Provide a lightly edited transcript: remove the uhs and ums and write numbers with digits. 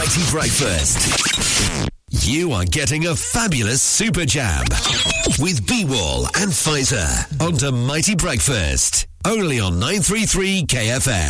Mighty Breakfast. You are getting a fabulous super jam with B-Wall and Pfizer onto Mighty Breakfast. Only on 933 KFM.